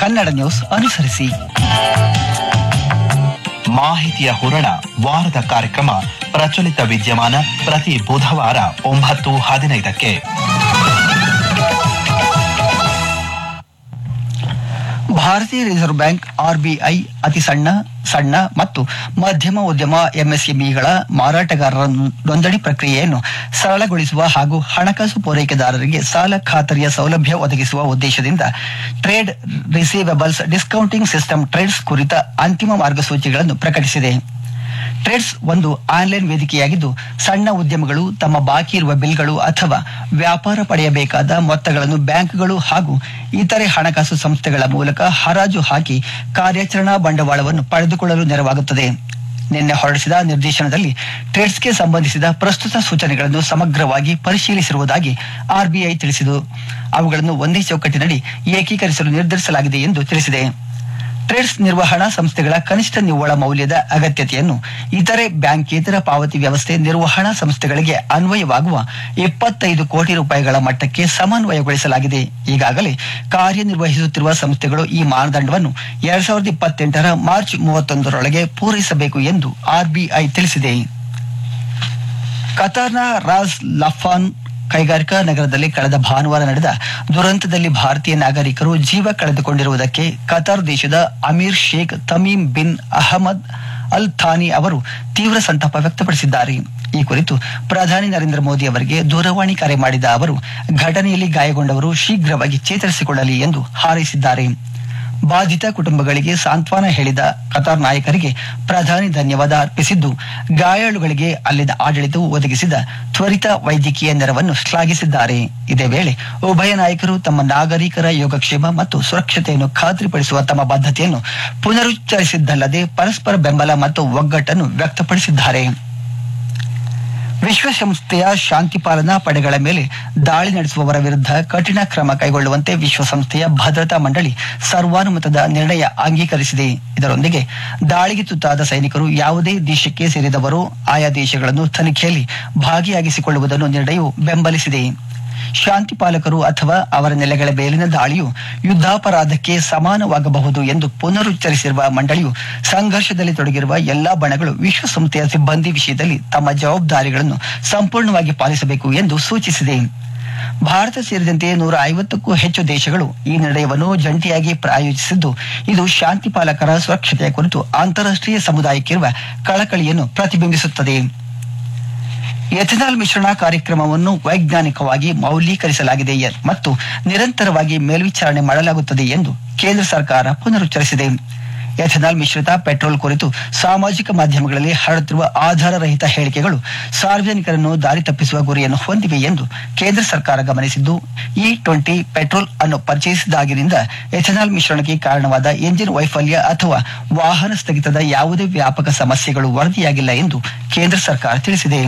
Kannada news ಅನುಸರಿಸಿ. ಮಾಹಿತಿಯ ಹೂರಣ ವಾರದ ಕಾರ್ಯಕ್ರಮ ಪ್ರಚಲಿತ ವಿದ್ಯಮಾನ ಪ್ರತಿ ಬುಧವಾರ 9:15. ಭಾರತೀಯ ರಿಸರ್ವ್ ಬ್ಯಾಂಕ್ ಆರ್ಬಿಐ ಅತಿ ಸಣ್ಣ ಮತ್ತು ಮಧ್ಯಮ ಉದ್ಯಮ ಎಂಎಸ್ಎಂಇಗಳ ಮಾರಾಟಗಾರರ ನೋಂದಣಿ ಪ್ರಕ್ರಿಯೆಯನ್ನು ಸರಳಗೊಳಿಸುವ ಹಾಗೂ ಹಣಕಾಸು ಪೂರೈಕೆದಾರರಿಗೆ ಸಾಲ ಖಾತರಿಯ ಸೌಲಭ್ಯ ಒದಗಿಸುವ ಉದ್ದೇಶದಿಂದ trade receivables discounting system trades ಕುರಿತ ಅಂತಿಮ ಮಾರ್ಗಸೂಚಿಗಳನ್ನು ಪ್ರಕಟಿಸಿದೆ. ಟ್ರೇಡ್ಸ್ ಒಂದು ಆನ್ಲೈನ್ ವೇದಿಕೆಯಾಗಿದ್ದು, ಸಣ್ಣ ಉದ್ಯಮಗಳು ತಮ್ಮ ಬಾಕಿ ಇರುವ ಬಿಲ್ಗಳು ಅಥವಾ ವ್ಯಾಪಾರ ಪಡೆಯಬೇಕಾದ ಮೊತ್ತಗಳನ್ನು ಬ್ಯಾಂಕ್ಗಳು ಹಾಗೂ ಇತರೆ ಹಣಕಾಸು ಸಂಸ್ಥೆಗಳ ಮೂಲಕ ಹರಾಜು ಹಾಕಿ ಕಾರ್ಯಾಚರಣಾ ಬಂಡವಾಳವನ್ನು ಪಡೆದುಕೊಳ್ಳಲು ನೆರವಾಗುತ್ತದೆ. ನಿನ್ನೆ ಹೊರಡಿಸಿದ ನಿರ್ದೇಶನದಲ್ಲಿ ಟ್ರೇಡ್ಸ್ಗೆ ಸಂಬಂಧಿಸಿದ ಪ್ರಸ್ತುತ ಸೂಚನೆಗಳನ್ನು ಸಮಗ್ರವಾಗಿ ಪರಿಶೀಲಿಸಿರುವುದಾಗಿ ಆರ್ಬಿಐ ತಿಳಿಸಿದ್ದು, ಅವುಗಳನ್ನು ಒಂದೇ ಚೌಕಟ್ಟಿನಡಿ ಏಕೀಕರಿಸಲು ನಿರ್ಧರಿಸಲಾಗಿದೆ ಎಂದು ತಿಳಿಸಿದೆ. ಟ್ರೇಡ್ಸ್ ನಿರ್ವಹಣಾ ಸಂಸ್ಥೆಗಳ ಕನಿಷ್ಠ ನಿವ್ವಳ ಮೌಲ್ಯದ ಅಗತ್ಯತೆಯನ್ನು ಇತರೆ ಬ್ಯಾಂಕೇತರ ಪಾವತಿ ವ್ಯವಸ್ಥೆ ನಿರ್ವಹಣಾ ಸಂಸ್ಥೆಗಳಿಗೆ ಅನ್ವಯವಾಗುವ 25 ಕೋಟಿ ರೂಪಾಯಿಗಳ ಮಟ್ಟಕ್ಕೆ ಸಮನ್ವಯಗೊಳಿಸಲಾಗಿದೆ. ಈಗಾಗಲೇ ಕಾರ್ಯನಿರ್ವಹಿಸುತ್ತಿರುವ ಸಂಸ್ಥೆಗಳು ಈ ಮಾನದಂಡವನ್ನು 2028 ಮಾರ್ಚ್ 31 ಪೂರೈಸಬೇಕು ಎಂದು ಆರ್ಬಿಐ ತಿಳಿಸಿದೆ. ಕತಾರ್ನ ರಾಸ್ ಲಫಾನ್ ಕೈಗಾರಿಕಾ ನಗರದಲ್ಲಿ ಕಳೆದ ಭಾನುವಾರ ನಡೆದ ದುರಂತದಲ್ಲಿ ಭಾರತೀಯ ನಾಗರಿಕರು ಜೀವ ಕಳೆದುಕೊಂಡಿರುವುದಕ್ಕೆ ಕತಾರ್ ದೇಶದ Amir Sheikh Tamim bin Ahmed Al Thani ಅವರು ತೀವ್ರ ಸಂತಾಪ ವ್ಯಕ್ತಪಡಿಸಿದ್ದಾರೆ. ಈ ಕುರಿತು ಪ್ರಧಾನಿ ನರೇಂದ್ರ ಮೋದಿ ಅವರಿಗೆ ದೂರವಾಣಿ ಕರೆ ಮಾಡಿದ ಅವರು ಘಟನೆಯಲ್ಲಿ ಗಾಯಗೊಂಡವರು ಶೀಘ್ರವಾಗಿ ಚೇತರಿಸಿಕೊಳ್ಳಲಿ ಎಂದು ಹಾರೈಸಿದ್ದಾರೆ. ಬಾಧಿತ ಕುಟುಂಬಗಳಿಗೆ ಸಾಂತ್ವನ ಹೇಳಿದ ಕತಾರ್ ನಾಯಕರಿಗೆ ಪ್ರಧಾನಿ ಧನ್ಯವಾದ ಅರ್ಪಿಸಿದ್ದು, ಗಾಯಾಳುಗಳಿಗೆ ಅಲ್ಲಿನ ಆಡಳಿತವು ಒದಗಿಸಿದ ತ್ವರಿತ ವೈದ್ಯಕೀಯ ನೆರವನ್ನು ಶ್ಲಾಘಿಸಿದ್ದಾರೆ. ಇದೇ ವೇಳೆ ಉಭಯ ನಾಯಕರು ತಮ್ಮ ನಾಗರಿಕರ ಯೋಗಕ್ಷೇಮ ಮತ್ತು ಸುರಕ್ಷತೆಯನ್ನು ಖಾತ್ರಿಪಡಿಸುವ ತಮ್ಮ ಬದ್ಧತೆಯನ್ನು ಪುನರುಚ್ಚರಿಸಿದ್ದಲ್ಲದೆ ಪರಸ್ಪರ ಬೆಂಬಲ ಮತ್ತು ಒಗ್ಗಟ್ಟನ್ನು ವ್ಯಕ್ತಪಡಿಸಿದ್ದಾರೆ. ವಿಶ್ವಸಂಸ್ಥೆಯ ಶಾಂತಿ ಪಾಲನಾ ಪಡೆಗಳ ಮೇಲೆ ದಾಳಿ ನಡೆಸುವವರ ವಿರುದ್ಧ ಕಠಿಣ ಕ್ರಮ ಕೈಗೊಳ್ಳುವಂತೆ ವಿಶ್ವಸಂಸ್ಥೆಯ ಭದ್ರತಾ ಮಂಡಳಿ ಸರ್ವಾನುಮತದ ನಿರ್ಣಯ ಅಂಗೀಕರಿಸಿದೆ. ಇದರೊಂದಿಗೆ ದಾಳಿಗೆ ತುತ್ತಾದ ಸೈನಿಕರು ಯಾವುದೇ ದೇಶಕ್ಕೆ ಸೇರಿದವರು ಆಯಾ ದೇಶಗಳನ್ನು ತನಿಖೆಯಲ್ಲಿ ಭಾಗಿಯಾಗಿಸಿಕೊಳ್ಳುವುದನ್ನು ನಿರ್ಣಯವು ಬೆಂಬಲಿಸಿದೆ. ಶಾಂತಿ ಪಾಲಕರು ಅಥವಾ ಅವರ ನೆಲೆಗಳ ಮೇಲಿನ ದಾಳಿಯು ಯುದ್ಧಾಪರಾಧಕ್ಕೆ ಸಮಾನವಾಗಬಹುದು ಎಂದು ಪುನರುಚ್ಚರಿಸಿರುವ ಮಂಡಳಿಯು ಸಂಘರ್ಷದಲ್ಲಿ ತೊಡಗಿರುವ ಎಲ್ಲಾ ಬಣಗಳು ವಿಶ್ವಸಂಸ್ಥೆಯ ಸಿಬ್ಬಂದಿ ವಿಷಯದಲ್ಲಿ ತಮ್ಮ ಜವಾಬ್ದಾರಿಗಳನ್ನು ಸಂಪೂರ್ಣವಾಗಿ ಪಾಲಿಸಬೇಕು ಎಂದು ಸೂಚಿಸಿದೆ. ಭಾರತ ಸೇರಿದಂತೆ 150ಕ್ಕೂ ಹೆಚ್ಚು ದೇಶಗಳು ಈ ನಿರ್ಣಯವನ್ನು ಜಂಟಿಯಾಗಿ ಪ್ರಾಯೋಜಿಸಿದ್ದು, ಇದು ಶಾಂತಿ ಪಾಲಕರ ಸುರಕ್ಷತೆಯ ಕುರಿತು ಅಂತಾರಾಷ್ಟ್ರೀಯ ಸಮುದಾಯಕ್ಕಿರುವ ಕಳಕಳಿಯನ್ನು ಪ್ರತಿಬಿಂಬಿಸುತ್ತದೆ. ಎಥೆನಾಲ್ ಮಿಶ್ರಣ ಕಾರ್ಯಕ್ರಮವನ್ನು ವೈಜ್ಞಾನಿಕವಾಗಿ ಮೌಲ್ಯೀಕರಿಸಲಾಗಿದೆ ಮತ್ತು ನಿರಂತರವಾಗಿ ಮೇಲ್ವಿಚಾರಣೆ ಮಾಡಲಾಗುತ್ತದೆ ಎಂದು ಕೇಂದ್ರ ಸರ್ಕಾರ ಪುನರುಚ್ಚರಿಸಿದೆ. ಎಥೆನಾಲ್ ಮಿಶ್ರಿತ ಪೆಟ್ರೋಲ್ ಕುರಿತು ಸಾಮಾಜಿಕ ಮಾಧ್ಯಮಗಳಲ್ಲಿ ಹರಡುತ್ತಿರುವ ಆಧಾರರಹಿತ ಹೇಳಿಕೆಗಳು ಸಾರ್ವಜನಿಕರನ್ನು ದಾರಿ ತಪ್ಪಿಸುವ ಗುರಿಯನ್ನು ಹೊಂದಿವೆ ಎಂದು ಕೇಂದ್ರ ಸರ್ಕಾರ ಗಮನಿಸಿದ್ದು, E20 ಪೆಟ್ರೋಲ್ ಅನ್ನು ಪರಿಚಯಿಸಿದಾಗಿನಿಂದ ಎಥೆನಾಲ್ ಮಿಶ್ರಣಕ್ಕೆ ಕಾರಣವಾದ ಎಂಜಿನ್ ವೈಫಲ್ಯ ಅಥವಾ ವಾಹನ ಸ್ಥಗಿತದ ಯಾವುದೇ ವ್ಯಾಪಕ ಸಮಸ್ಯೆಗಳು ವರದಿಯಾಗಿಲ್ಲ ಎಂದು ಕೇಂದ್ರ ಸರ್ಕಾರ ತಿಳಿಸಿದೆ.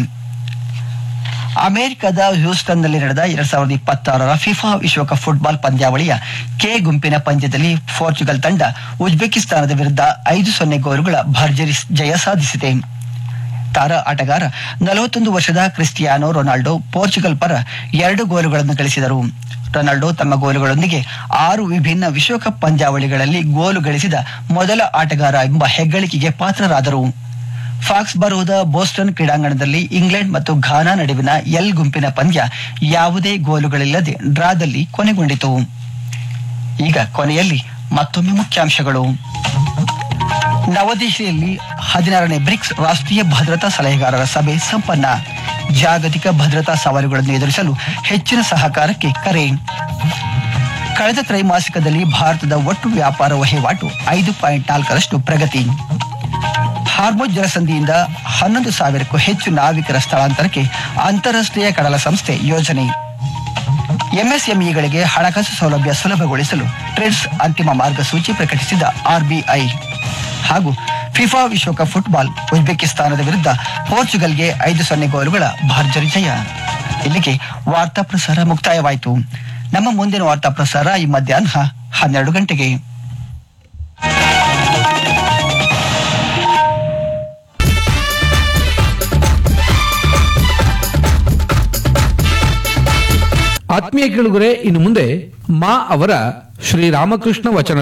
ಅಮೆರಿಕದ ಹ್ಯೂಸ್ಟನ್ನಲ್ಲಿ ನಡೆದ 2026 ಫಿಫಾ ವಿಶ್ವಕಪ್ ಫುಟ್ಬಾಲ್ ಪಂದ್ಯಾವಳಿಯ ಕೆ ಗುಂಪಿನ ಪಂದ್ಯದಲ್ಲಿ ಪೋರ್ಚುಗಲ್ ತಂಡ ಉಜ್ಬೇಕಿಸ್ತಾನದ ವಿರುದ್ಧ 5-0 ಗೋಲುಗಳ ಭರ್ಜರಿ ಜಯ ಸಾಧಿಸಿದೆ. ತಾರಾ ಆಟಗಾರ 41 ವರ್ಷದ ಕ್ರಿಸ್ಟಿಯಾನೋ ರೊನಾಲ್ಡೋ ಪೋರ್ಚುಗಲ್ ಪರ 2 ಗೋಲುಗಳನ್ನು ಗಳಿಸಿದರು. ರೊನಾಲ್ಡೋ ತಮ್ಮ ಗೋಲುಗಳೊಂದಿಗೆ 6 ವಿಭಿನ್ನ ವಿಶ್ವಕಪ್ ಪಂದ್ಯಾವಳಿಗಳಲ್ಲಿ ಗೋಲು ಗಳಿಸಿದ ಮೊದಲ ಆಟಗಾರ ಎಂಬ ಹೆಗ್ಗಳಿಕೆಗೆ ಪಾತ್ರರಾದರು. ಫಾಕ್ಸ್ ಬರೋದ ಬೋಸ್ಟನ್ ಕ್ರೀಡಾಂಗಣದಲ್ಲಿ ಇಂಗ್ಲೆಂಡ್ ಮತ್ತು ಘಾನಾ ನಡುವಿನ ಎಲ್ ಗುಂಪಿನ ಪಂದ್ಯ ಯಾವುದೇ ಗೋಲುಗಳಿಲ್ಲದೆ ಡ್ರಾದಲ್ಲಿ ಕೊನೆಗೊಂಡಿತು. ಈಗ ಕೊನೆಯಲ್ಲಿ ಮತ್ತೊಮ್ಮೆ ಮುಖ್ಯಾಂಶಗಳು. ನವದೆಹಲಿಯಲ್ಲಿ 16ನೇ ಬ್ರಿಕ್ಸ್ ರಾಷ್ಟ್ರೀಯ ಭದ್ರತಾ ಸಲಹೆಗಾರರ ಸಭೆ ಸಂಪನ್ನ. ಜಾಗತಿಕ ಭದ್ರತಾ ಸವಾಲುಗಳನ್ನು ಎದುರಿಸಲು ಹೆಚ್ಚಿನ ಸಹಕಾರಕ್ಕೆ ಕರೆ. ಕಳೆದ ತ್ರೈಮಾಸಿಕದಲ್ಲಿ ಭಾರತದ ಒಟ್ಟು ವ್ಯಾಪಾರ ವಹಿವಾಟು 5.4% ಪ್ರಗತಿ. ಹಾರ್ಮುಜ್ ಜಲಸಂಧಿಯಿಂದ 11,000ಕ್ಕೂ ಹೆಚ್ಚು ನಾವಿಕರ ಸ್ಥಳಾಂತರಕ್ಕೆ ಅಂತಾರಾಷ್ಟ್ರೀಯ ಕಡಲ ಸಂಸ್ಥೆ ಯೋಜನೆ. ಎಂಎಸ್ಎಂಇಗಳಿಗೆ ಹಣಕಾಸು ಸೌಲಭ್ಯ ಸುಲಭಗೊಳಿಸಲು ಟ್ರೇಡ್ಸ್ ಅಂತಿಮ ಮಾರ್ಗಸೂಚಿ ಪ್ರಕಟಿಸಿದ ಆರ್ಬಿಐ. ಹಾಗೂ ಫಿಫಾ ವಿಶ್ವಕಪ್ ಫುಟ್ಬಾಲ್ ಉಜ್ಬೇಕಿಸ್ತಾನದ ವಿರುದ್ಧ ಪೋರ್ಚುಗಲ್ಗೆ 5-0 ಗೋಲುಗಳ ಭರ್ಜರಿ ಜಯ. ಇಲ್ಲಿಗೆ ವಾರ್ತಾ ಪ್ರಸಾರ ಮುಕ್ತಾಯವಾಯಿತು. ನಮ್ಮ ಮುಂದಿನ ವಾರ್ತಾ ಪ್ರಸಾರ ಈ ಮಧ್ಯಾಹ್ನ 12 ಗಂಟೆಗೆ. ಆತ್ಮೀಯ ಕೇಳುಗರೆ, ಇನ್ನು ಮುಂದೆ ಮಾ ಅವರ ಶ್ರೀರಾಮಕೃಷ್ಣ ವಚನ